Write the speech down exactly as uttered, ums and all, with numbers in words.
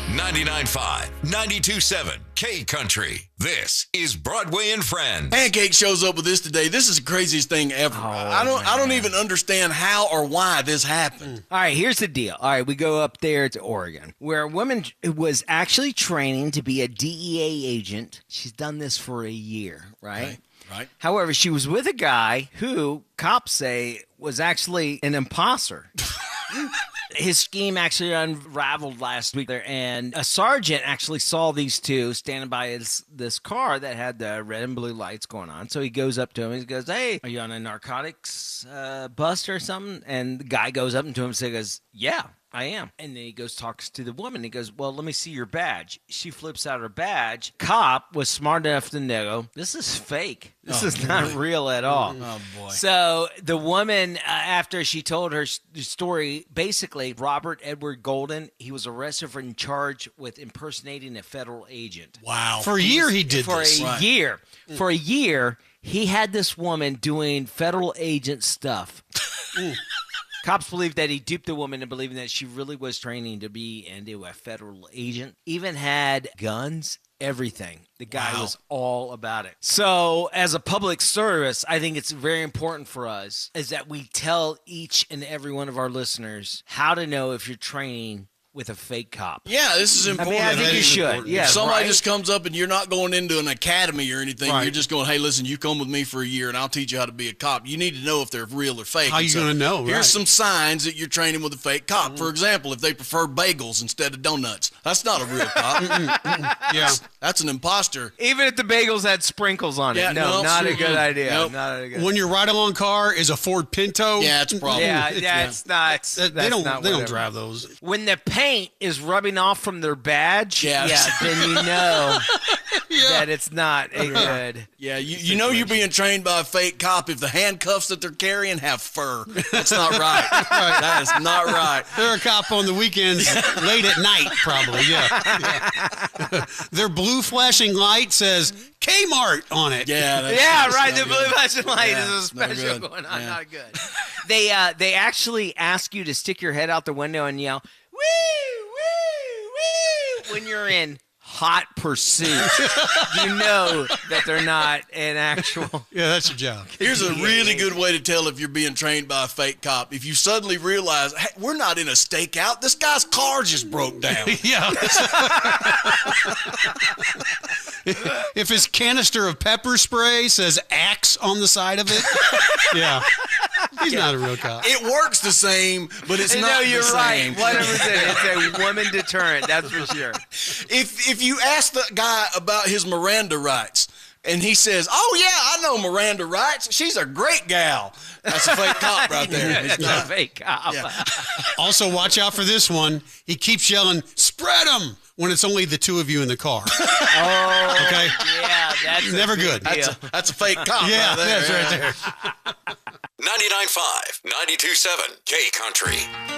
ninety-nine point five, ninety-two point seven, K Country. This is Broadway and Friends. Pancake shows up with this today. This is the craziest thing ever. Oh, I don't. man. I don't even understand how or why this happened. All right, here's the deal. All right, we go up there to Oregon, where a woman was actually training to be a D E A agent. She's done this for a year, right? Right. Right. However, she was with a guy who cops say was actually an imposter. His scheme actually unraveled last week there, and a sergeant actually saw these two standing by his, this car that had the red and blue lights going on. So he goes up to him and he goes, "Hey, are you on a narcotics uh, bust or something?" And the guy goes up to him and says, "Yeah, I am." And then he goes, talks to the woman. He goes, "Well, let me see your badge." She flips out her badge. Cop was smart enough to know, this is fake. This Oh, is not real at all. Oh, boy. So the woman, uh, after she told her s- story, basically, Robert Edward Golden, he was arrested for and charged with impersonating a federal agent. Wow. For a year he did For this. a Right. year. For a year, he had this woman doing federal agent stuff. Cops believe that he duped the woman into believing that she really was training to be into a federal agent. Even had guns, everything. The guy Wow. was all about it. So as a public service, I think it's very important for us is that we tell each and every one of our listeners how to know if you're training with a fake cop. Yeah, this is I important. mean, I think That you is should. important. Yeah, if somebody right? just comes up and you're not going into an academy or anything, Right. you're just going, "Hey, listen, you come with me for a year and I'll teach you how to be a cop." You need to know if they're real or fake. How And you so gonna know, Here's right. some signs that you're training with a fake cop. For example, if they prefer bagels instead of donuts, that's not a real cop. Yeah. That's an imposter. Even if the bagels had sprinkles on it. Yeah, no, no, not a mm-mm. good idea. Nope. Not a good When your ride-along car is a Ford Pinto. Yeah, it's a problem. Yeah, yeah, it's not. That- they that's don't. not They don't whatever. drive those. When the paint is rubbing off from their badge, Yeah. yeah, then you know that it's not a good. Yeah, you, you know you're being trained by a fake cop if the handcuffs that they're carrying have fur. That's not right. That is not right. They're a cop on the weekends, late at night, probably. Yeah. yeah. Their blue flashing light says Kmart on it. Yeah, that's, Yeah, that's right. no The blue good. flashing light Yeah, is a no special good. going on. Yeah. Not good. They uh, they actually ask you to stick your head out the window and yell, "Woo, woo, woo!" when you're in hot pursuit. You know that they're not an actual. Yeah, that's your job. Here's a really good way to tell if you're being trained by a fake cop. If you suddenly realize, hey, we're not in a stakeout. This guy's car just broke down. Yeah. If his canister of pepper spray says Axe on the side of it, yeah, he's not a real cop. It works the same, but it's No, not you're the right. same. Whatever it is, it's a woman deterrent. That's for sure. If if you ask the guy about his Miranda rights, and he says, "Oh yeah, I know Miranda rights. She's a great gal." That's a fake cop right there. Yeah, It's that's not. a fake cop. Yeah. Also, watch out for this one. He keeps yelling, "Spread them!" when it's only the two of you in the car. Oh, Okay? yeah, that's Never a big good. deal. That's a, that's a fake cop Yeah, right there. that's right Yeah. there. ninety-nine point five, ninety-two point seven, K Country.